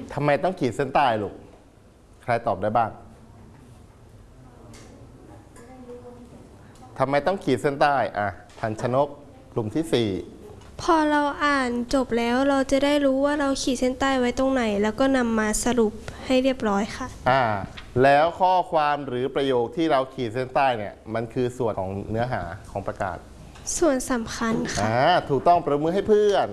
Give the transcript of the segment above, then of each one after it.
ทำไมต้องขีดเส้นใต้ลูกใครตอบได้บ้างทำไมต้องขีดเส้นใต้ทันชนกกลุ่มที่4 พอเราอ่านจบแล้วเราจะได้รู้ว่าเราขีดเส้นใต้ไว้ตรงไหนแล้วก็นำมาสรุปให้เรียบร้อยค่ะแล้วข้อความหรือประโยคที่เราขีดเส้นใต้เนี่ยมันคือส่วนของเนื้อหาของประกาศส่วนสำคัญค่ะถูกต้องประมือให้เพื่อน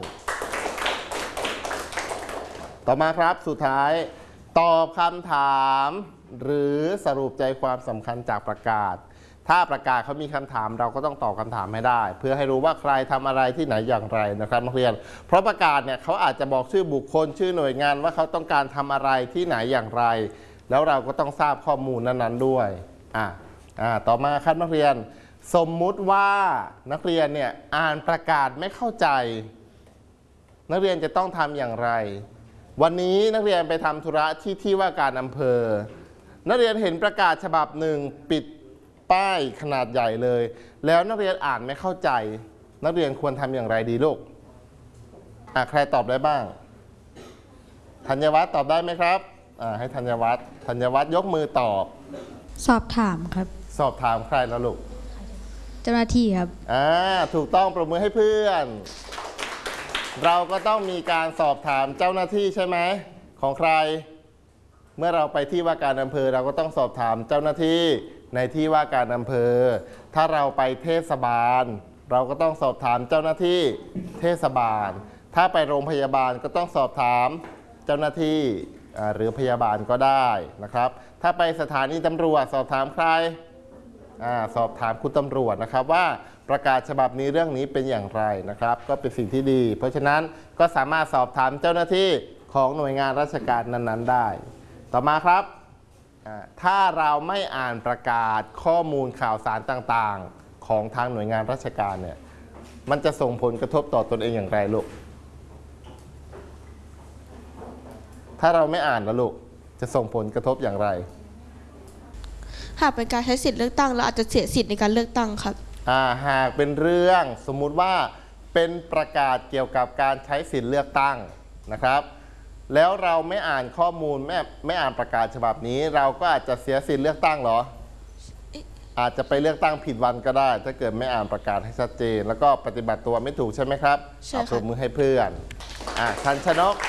ต่อมาครับสุดท้ายตอบคำถามหรือสรุปใจความสำคัญจากประกาศถ้าประกาศเขามีคำถามเราก็ต้องตอบคำถามให้ได้เพื่อให้รู้ว่าใครทำอะไรที่ไหนอย่างไรนะครับนักเรียนเพราะประกาศเนี่ยเขาอาจจะบอกชื่อบุคคลชื่อหน่วยงานว่าเขาต้องการทำอะไรที่ไหนอย่างไรแล้วเราก็ต้องทราบข้อมูลนั้นๆด้วยต่อมาครับนักเรียนสมมุติว่านักเรียนเนี่ยอ่านประกาศไม่เข้าใจนักเรียนจะต้องทำอย่างไรวันนี้นักเรียนไปทำธุระที่ว่าการอำเภอนักเรียนเห็นประกาศฉบับหนึ่งปิดป้ายขนาดใหญ่เลยแล้วนักเรียนอ่านไม่เข้าใจนักเรียนควรทำอย่างไรดีลูกใครตอบได้บ้างธัญวัฒน์ตอบได้ไหมครับให้ธัญวัฒน์ยกมือตอบสอบถามครับสอบถามใครแล้วลูกเจ้าหน้าที่ครับถูกต้องประมือให้เพื่อนเราก็ต้องมีการสอบถามเจ้าหน้าที่ใช่ไหมของใครเมื่อเราไปที่ว่าการอำเภอเราก็ต้องสอบถามเจ้าหน้าที่ในที่ว่าการอำเภอถ้าเราไปเทศบาลเราก็ต้องสอบถามเจ้าหน้าที่เทศบาลถ้าไปโรงพยาบาลก็ต้องสอบถามเจ้าหน้าที่หรือพยาบาลก็ได้นะครับถ้าไปสถานีตำรวจสอบถามใครสอบถามคุณตำรวจนะครับว่าประกาศฉบับนี้เรื่องนี้เป็นอย่างไรนะครับก็เป็นสิ่งที่ดีเพราะฉะนั้นก็สามารถสอบถามเจ้าหน้าที่ของหน่วยงานราชการนั้นๆได้ต่อมาครับถ้าเราไม่อ่านประกาศข้อมูลข่าวสารต่างๆของทางหน่วยงานราชการเนี่ยมันจะส่งผลกระทบต่อตนเองอย่างไรลูกถ้าเราไม่อ่านแล้วลูกจะส่งผลกระทบอย่างไรหากเป็นการใช้สิทธิเลือกตั้งเราอาจจะเสียสิทธิ์ในการเลือกตั้งครับหากเป็นเรื่องสมมุติว่าเป็นประกาศเกี่ยวกับการใช้สิทธิเลือกตั้งนะครับแล้วเราไม่อ่านข้อมูลไม่อ่านประกาศฉบับนี้เราก็อาจจะเสียสิทธิเลือกตั้งเหรออาจจะไปเลือกตั้งผิดวันก็ได้ถ้าเกิดไม่อ่านประกาศให้ชัดเจนแล้วก็ปฏิบัติตัวไม่ถูกใช่ไหมครับใช่ครับปรบมือให้เพื่อนทันชนก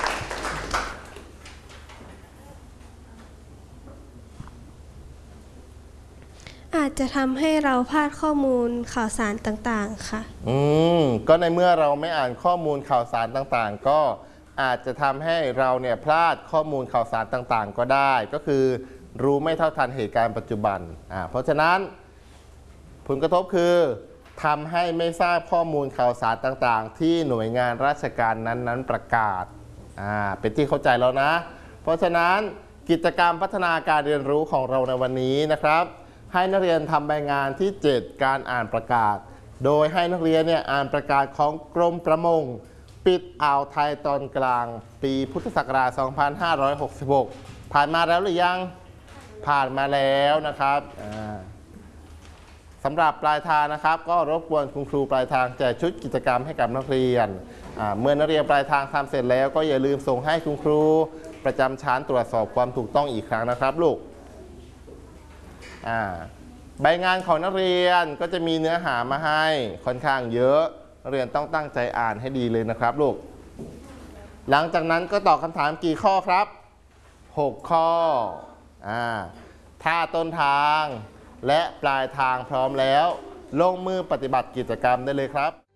อาจจะทำให้เราพลาดข้อมูลข่าวสารต่างๆค่ะก็ในเมื่อเราไม่อ่านข้อมูลข่าวสารต่างๆก็อาจจะทำให้เราเนี่ยพลาดข้อมูลข่าวสารต่างๆก็ได้ก็คือรู้ไม่เท่าทันเหตุการณ์ปัจจุบันเพราะฉะนั้นผลกระทบคือทำให้ไม่ทราบข้อมูลข่าวสารต่างๆที่หน่วยงานราชการนั้นๆประกาศเป็นที่เข้าใจแล้วนะเพราะฉะนั้นกิจกรรมพัฒนาการเรียนรู้ของเราในวันนี้นะครับให้นักเรียนทำใบงานที่7การอ่านประกาศโดยให้นักเรียนเนี่ยอ่านประกาศของกรมประมงปิดอ่าวไทยตอนกลางปีพุทธศักราช 2566 ผ่านมาแล้วหรือยังผ่านมาแล้วนะครับสำหรับปลายทางนะครับก็รบกวนคุณครูปลายทางแจกชุดกิจกรรมให้กับนักเรียนเมื่อนักเรียนปลายทางทำเสร็จแล้วก็อย่าลืมส่งให้คุณครูประจำชั้นตรวจสอบความถูกต้องอีกครั้งนะครับลูกใบงานของนักเรียนก็จะมีเนื้อหามาให้ค่อนข้างเยอะนักเรียนต้องตั้งใจอ่านให้ดีเลยนะครับลูกหลังจากนั้นก็ตอบคำถามกี่ข้อครับ6ข้อถ้าต้นทางและปลายทางพร้อมแล้วลงมือปฏิบัติกิจกรรมได้เลยครับ